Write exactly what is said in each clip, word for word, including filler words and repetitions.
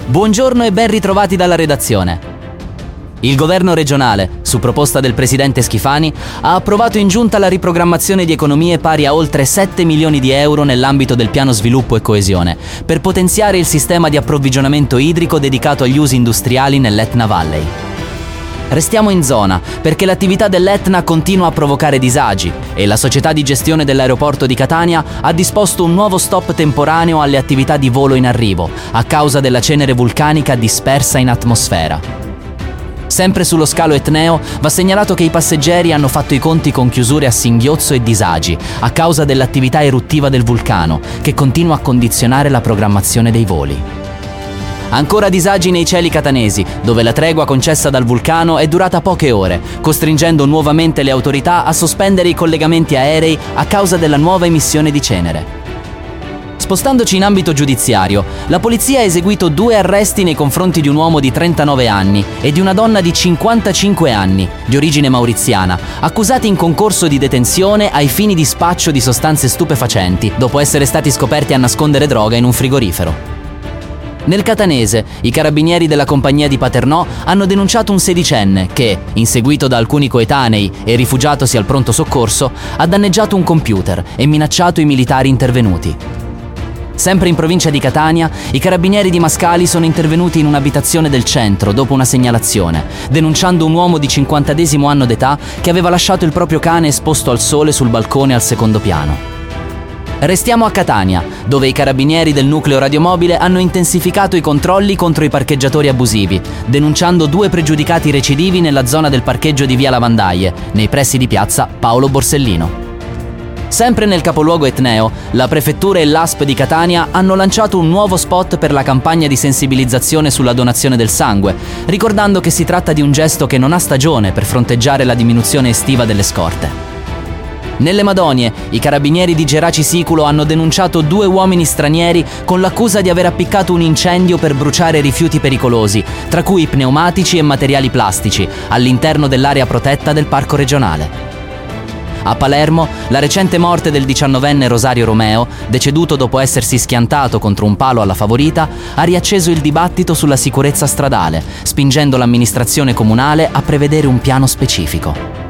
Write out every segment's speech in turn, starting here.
Buongiorno e ben ritrovati dalla redazione. Il governo regionale, su proposta del presidente Schifani, ha approvato in giunta la riprogrammazione di economie pari a oltre sette milioni di euro nell'ambito del piano sviluppo e coesione, per potenziare il sistema di approvvigionamento idrico dedicato agli usi industriali nell'Etna Valley. Restiamo in zona perché l'attività dell'Etna continua a provocare disagi e la società di gestione dell'aeroporto di Catania ha disposto un nuovo stop temporaneo alle attività di volo in arrivo a causa della cenere vulcanica dispersa in atmosfera. Sempre sullo scalo etneo va segnalato che i passeggeri hanno fatto i conti con chiusure a singhiozzo e disagi a causa dell'attività eruttiva del vulcano, che continua a condizionare la programmazione dei voli. Ancora disagi nei cieli catanesi, dove la tregua concessa dal vulcano è durata poche ore, costringendo nuovamente le autorità a sospendere i collegamenti aerei a causa della nuova emissione di cenere. Spostandoci in ambito giudiziario, la polizia ha eseguito due arresti nei confronti di un uomo di trentanove anni e di una donna di cinquantacinque anni, di origine mauriziana, accusati in concorso di detenzione ai fini di spaccio di sostanze stupefacenti, dopo essere stati scoperti a nascondere droga in un frigorifero. Nel catanese, i carabinieri della compagnia di Paternò hanno denunciato un sedicenne che, inseguito da alcuni coetanei e rifugiatosi al pronto soccorso, ha danneggiato un computer e minacciato i militari intervenuti. Sempre in provincia di Catania, i carabinieri di Mascali sono intervenuti in un'abitazione del centro dopo una segnalazione, denunciando un uomo di cinquantesimo anno d'età che aveva lasciato il proprio cane esposto al sole sul balcone al secondo piano. Restiamo a Catania, dove i carabinieri del nucleo radiomobile hanno intensificato i controlli contro i parcheggiatori abusivi, denunciando due pregiudicati recidivi nella zona del parcheggio di Via Lavandaie, nei pressi di piazza Paolo Borsellino. Sempre nel capoluogo etneo, la prefettura e l'A S P di Catania hanno lanciato un nuovo spot per la campagna di sensibilizzazione sulla donazione del sangue, ricordando che si tratta di un gesto che non ha stagione per fronteggiare la diminuzione estiva delle scorte. Nelle Madonie, i carabinieri di Geraci Siculo hanno denunciato due uomini stranieri con l'accusa di aver appiccato un incendio per bruciare rifiuti pericolosi, tra cui pneumatici e materiali plastici, all'interno dell'area protetta del parco regionale. A Palermo, la recente morte del diciannovenne Rosario Romeo, deceduto dopo essersi schiantato contro un palo alla Favorita, ha riacceso il dibattito sulla sicurezza stradale, spingendo l'amministrazione comunale a prevedere un piano specifico.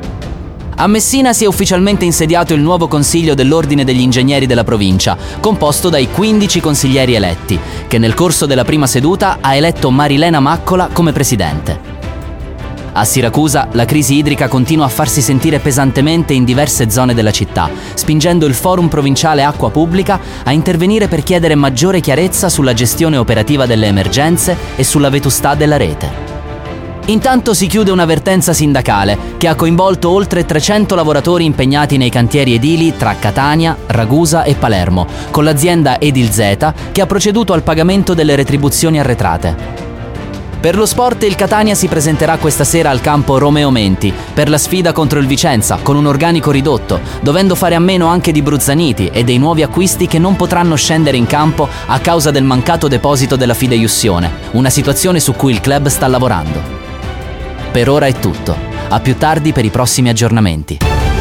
A Messina si è ufficialmente insediato il nuovo consiglio dell'Ordine degli Ingegneri della provincia, composto dai quindici consiglieri eletti, che nel corso della prima seduta ha eletto Marilena Maccola come presidente. A Siracusa la crisi idrica continua a farsi sentire pesantemente in diverse zone della città, spingendo il Forum Provinciale Acqua Pubblica a intervenire per chiedere maggiore chiarezza sulla gestione operativa delle emergenze e sulla vetustà della rete. Intanto si chiude una vertenza sindacale che ha coinvolto oltre trecento lavoratori impegnati nei cantieri edili tra Catania, Ragusa e Palermo, con l'azienda Edilzeta che ha proceduto al pagamento delle retribuzioni arretrate. Per lo sport il Catania si presenterà questa sera al campo Romeo Menti per la sfida contro il Vicenza con un organico ridotto, dovendo fare a meno anche di Bruzzaniti e dei nuovi acquisti che non potranno scendere in campo a causa del mancato deposito della fideiussione, una situazione su cui il club sta lavorando. Per ora è tutto, a più tardi per i prossimi aggiornamenti.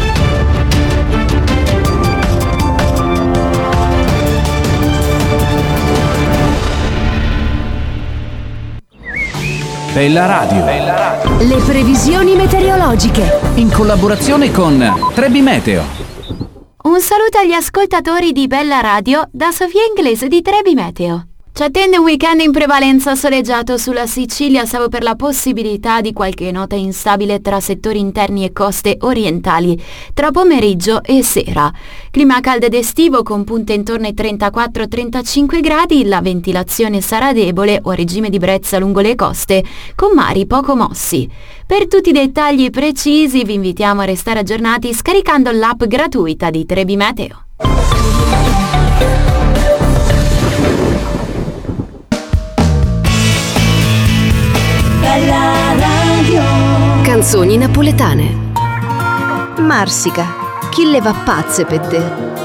Bella Radio. Bella Radio. Le previsioni meteorologiche. In collaborazione con Trebi Meteo. Un saluto agli ascoltatori di Bella Radio da Sofia Inglese di Trebi Meteo. Ci attende un weekend in prevalenza soleggiato sulla Sicilia, salvo per la possibilità di qualche nota instabile tra settori interni e coste orientali, tra pomeriggio e sera. Clima caldo ed estivo con punte intorno ai trentaquattro trentacinque gradi, la ventilazione sarà debole o a regime di brezza lungo le coste, con mari poco mossi. Per tutti i dettagli precisi vi invitiamo a restare aggiornati scaricando l'app gratuita di Trebi Meteo. Canzoni napoletane. Marsica, chi le va pazze per te?